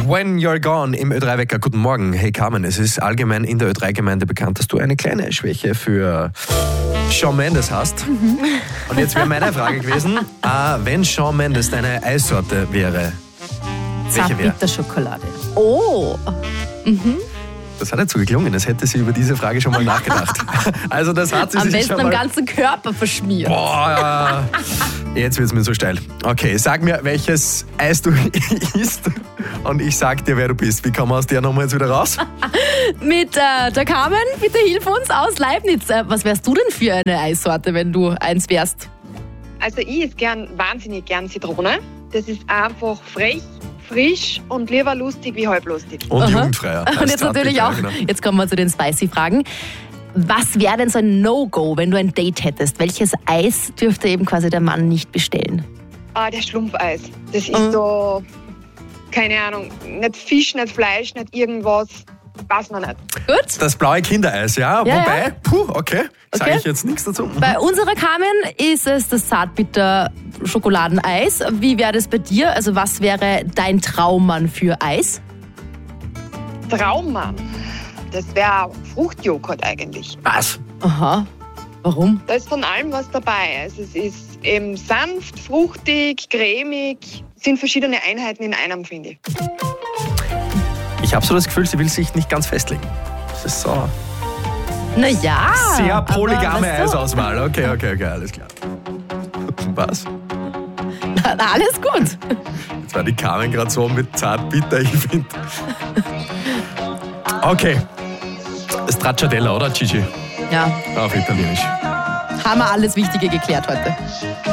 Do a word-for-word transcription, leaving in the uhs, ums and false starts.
When You're Gone im Ö drei Wecker. Guten Morgen. Hey Carmen, es ist allgemein in der Ö drei Gemeinde bekannt, dass du eine kleine Schwäche für Shawn Mendes hast. Mhm. Und jetzt wäre meine Frage gewesen, äh, wenn Shawn Mendes deine Eissorte wäre, welche wäre? Zartbitterschokolade. Oh. Mhm. Das hat jetzt so geklungen, als hätte sie über diese Frage schon mal nachgedacht. Also das hat sie Am sich besten schon mal... am ganzen Körper verschmiert. Boah, jetzt wird es mir so steil. Okay, sag mir, welches Eis du isst und ich sag dir, wer du bist. Wie kommen wir aus der Nummer jetzt wieder raus? Mit äh, der Carmen, bitte hilf uns aus Leibniz. Äh, was wärst du denn für eine Eissorte, wenn du eins wärst? Also ich esse gern, wahnsinnig gern Zitrone. Das ist einfach frech, frisch und lieber lustig wie halblustig. Und jugendfreier. Und jetzt natürlich auch, jetzt kommen wir zu den Spicy-Fragen. Was wäre denn so ein No-Go, wenn du ein Date hättest? Welches Eis dürfte eben quasi der Mann nicht bestellen? Ah, der Schlumpfeis. Das ist mhm. so, keine Ahnung, nicht Fisch, nicht Fleisch, nicht irgendwas. Weiß man nicht. Gut. Das blaue Kindereis, ja. ja Wobei, ja. puh, okay, sage okay. ich jetzt nichts dazu. Bei unserer Carmen ist es das Zartbitter-Schokoladeneis. Wie wäre das bei dir? Also was wäre dein Traummann für Eis? Traummann? Das wäre Fruchtjoghurt eigentlich. Was? Aha. Warum? Da ist von allem was dabei. Also es ist eben sanft, fruchtig, cremig. Es sind verschiedene Einheiten in einem, finde ich. Ich habe so das Gefühl, sie will sich nicht ganz festlegen. Das ist so... Naja. Sehr polygame weißt du, Eisauswahl. Okay, okay, okay, alles klar. Was? Na, na, alles gut. Jetzt war die Carmen gerade so mit Zartbitter, ich finde. Okay. Stracciatella, oder, Gigi? Ja. Auf Italienisch. Haben wir alles Wichtige geklärt heute.